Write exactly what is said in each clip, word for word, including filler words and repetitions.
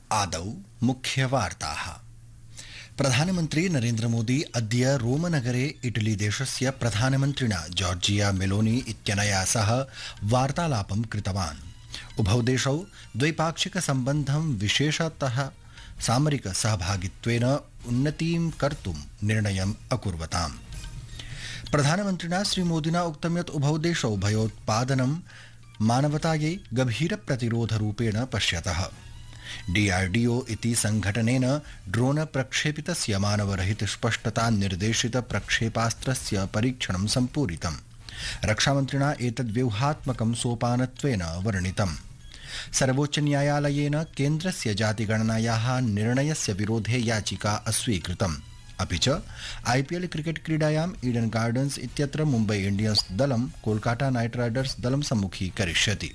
आदौ मुख्यवार्ताः। प्रधानमन्त्री नरेन्द्र मोदी अद्य रोमनगरे इटली देशस्य प्रधानमन्त्रिणा जॉर्जिया मेलोनी इत्यनया सह वार्तालापं कृतवान्। उभौ देशौ द्वैपाक्षिक सम्बन्धं विशेषतः सामरिक सहभागित्वेन उन्नतिं कर्तुं निर्णयम् अकुर्वताम्। प्रधानमन्त्रिणा श्रीमोदिना उक्तं यत् उभौ देशौ भयोत्पादनं मानवतायै गभीर प्रतिरोधरूपेण पश्यतः। डीआरडीओ इति संघटनेन ड्रोन प्रक्षेपितस्य मानवरहित स्पष्टता निर्देशित प्रक्षेपास्त्रस्य परीक्षणं सम्पूरितम्। रक्षामन्त्रिणा एतद् व्यूहात्मकं सोपानत्वेन वर्णितम्। सर्वोच्चन्यायालयेन केन्द्रस्य जातिगणनायाः निर्णयस्य विरोधे याचिका अस्वीकृतम्। अपि च आईपीएल क्रिकेट क्रीडायाम् ईडन गार्डन्स इत्यत्र मुम्बै इंडियन्स दलं कोलकाता नाइट राइडर्स दलं सम्मुखीकरिष्यति।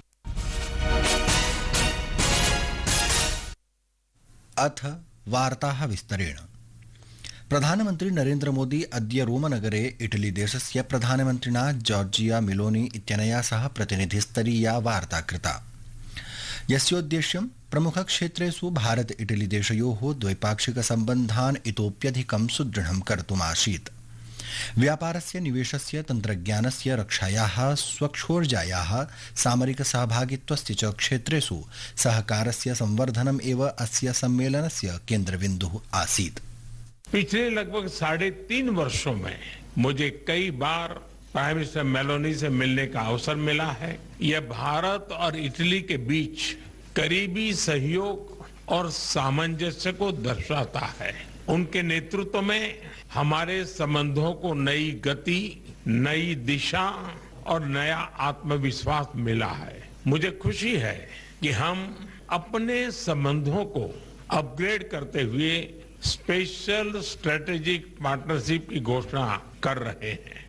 अथ वार्ताः विस्तरेण। प्रधानमन्त्री नरेन्द्र मोदी अद्य रोमनगरे इटली देशस्य प्रधानमन्त्रिणा जॉर्जिया मेलोनी इत्यनया सह प्रतिनिधिस्तरीया वार्ता कृता, यस्योद्देश्यं प्रमुखक्षेत्रेषु भारत इटली देशयोः द्वैपाक्षिक सम्बन्धान् इतोप्यधिकं सुदृढं कर्तुमासीत्। व्यापारस्य, निवेशस्य, तन्त्रज्ञानस्य, रक्षायाः, स्वच्छोर्जायाः, सामरिक सहभागित्वस्य च क्षेत्रेषु सहकारस्य संवर्धनम् एव अस्य सम्मेलनस्य केन्द्रबिन्दुः आसीत्। पिछले लगभग साढ़े तीन वर्षों में मुझे कई बार प्राइम मिनिस्टर मेलोनी से मिलने का अवसर मिला है। यह भारत और इटली के बीच करीबी सहयोग और सामंजस्य को दर्शाता है। उनके नेतृत्व में हमारे संबंधों को नई गति, नई दिशा और नया आत्मविश्वास मिला है। मुझे खुशी है कि हम अपने संबंधों को अपग्रेड करते हुए स्पेशल स्ट्रेटेजिक पार्टनरशिप की घोषणा कर रहे हैं।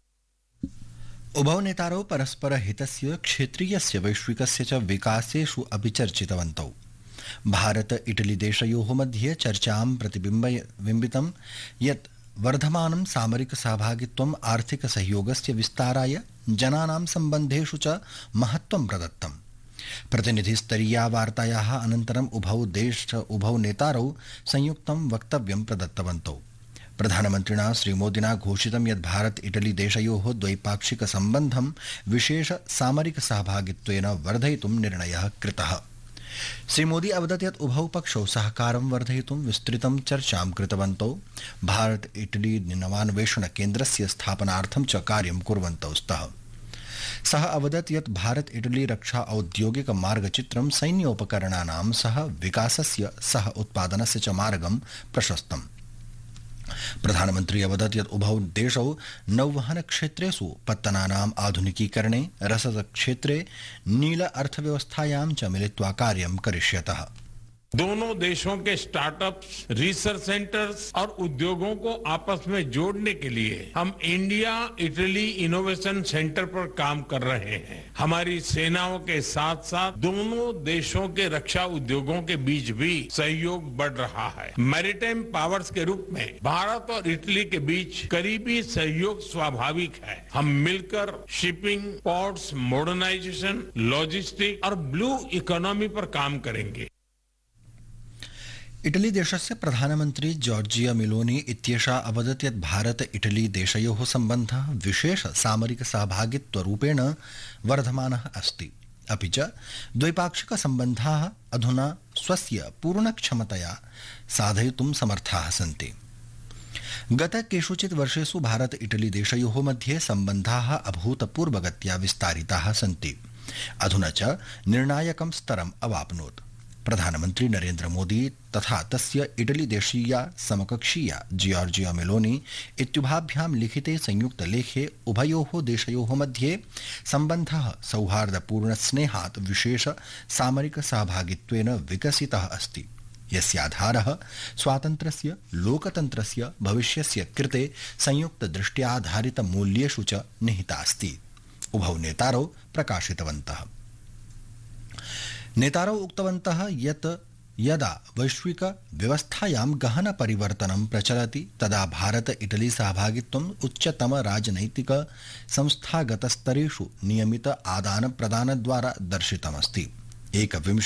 उभौ नेतारौ परस्पर हितस्य, क्षेत्रीयस्य, वैश्विकस्य च विकासेषु अपि चर्चितवन्तौ। भारत इटली देशयोः मध्ये चर्चां प्रतिबिम्बितं यत् वर्धमानं सामरिक सहभागित्वम् आर्थिक सहयोगस्य विस्ताराय, जनानां सम्बन्धेषु च महत्त्वं प्रदत्तम्। प्रतिनिधिस्तरीया वार्तायाः अनन्तरम् उभौ देश उभौ नेतारौ संयुक्तं वक्तव्यं प्रदत्तवन्तौ। प्रधानमन्त्रिणा श्रीमोदिना घोषितं यत् भारत इटली देशयोः द्वैपाक्षिक सम्बन्धं विशेष सामरिक सहभागित्वेन वर्धयितुं निर्णयः कृतः। श्रीमोदी अवदत् यत् उभौ पक्षौ सहकारं वर्धयितुं विस्तृतं चर्चां कृतवन्तौ। भारत इटली नवान्वेषण केन्द्रस्य स्थापनार्थं च कार्यं कुर्वन्तौ स्तः। सः अवदत् यत् भारत इटली रक्षा औद्योगिक मार्गचित्रं सैन्योपकरणानां सह विकासस्य सह उत्पादनस्य च मार्गं प्रशस्तम्। प्रधानमन्त्री अवदत् यत् उभौ देशौ नौवहन क्षेत्रेषु पत्तनानाम् आधुनिकीकरणे, रसद क्षेत्रे, नील अर्थव्यवस्थायां च मिलित्वा कार्यं करिष्यतः। दोनों देशों के स्टार्टअप्स, रिसर्च सेंटर्स और उद्योगों को आपस में जोड़ने के लिए हम इंडिया इटली इनोवेशन सेंटर पर काम कर रहे हैं। हमारी सेनाओं के साथ साथ दोनों देशों के रक्षा उद्योगों के बीच भी सहयोग बढ़ रहा है। मैरीटाइम पावर्स के रूप में भारत और इटली के बीच करीबी सहयोग स्वाभाविक है। हम मिलकर शिपिंग, पोर्ट्स, मॉडर्नाइजेशन, लॉजिस्टिक और ब्लू इकोनॉमी पर काम करेंगे। इटली देशस्य प्रधानमन्त्री जॉर्जिया मेलोनी इत्येषा अवदत् यत् भारत इटली देशयोः सम्बन्धः विशेष सामरिक सहभागित्वरूपेण वर्धमानः अस्ति। अपि च द्वैपाक्षिक सम्बन्धाः अधुना स्वस्य पूर्णक्षमतया साधयितुं समर्थाः सन्ति। गत केषुचित् वर्षेषु भारत इटली देशयोः मध्ये सम्बन्धाः अभूतपूर्वगत्या विस्तारिताः सन्ति। अधुना च निर्णायकं स्तरम् अवाप्नोत्। प्रधानमन्त्री नरेन्द्र मोदी तथा तस्य इटली देशीया समकक्षीया जॉर्जिया मेलोनी इत्युभाभ्यां लिखिते संयुक्त लेखे उभयोः देशयोः मध्ये सम्बन्धः सौहार्दपूर्ण स्नेहात् विशेष सामरिक सहभागित्वेन विकसितः अस्ति, यस्याधारः स्वातन्त्र्यस्य, लोकतन्त्रस्य भविष्यस्य कृते संयुक्त दृष्ट्याधारित मूल्येषु च निहितास्ति। उभौ नेतारौ प्रकाशितवन्तः। नेतारौ उक्तवन्तः यत् यदा वैश्विक व्यवस्थायां गहन परिवर्तनं प्रचलति तदा भारत इटली सहभागित्वम् उच्चतम राजनैतिक संस्थागत स्तरेषु नियमित आदान प्रदान द्वारा दर्शितमस्ति। एकविंश